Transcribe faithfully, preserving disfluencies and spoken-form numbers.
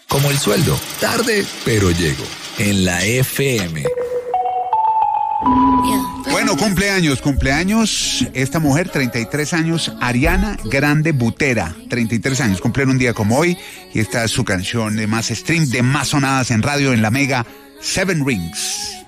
Como el sueldo, tarde, pero llego. En la F M. Bueno, cumpleaños, cumpleaños. Esta mujer, treinta y tres años, Ariana Grande Butera. treinta y tres años, cumplen un día como hoy. Y esta es su canción de más stream, de más sonadas en radio, en la Mega, Seven Rings.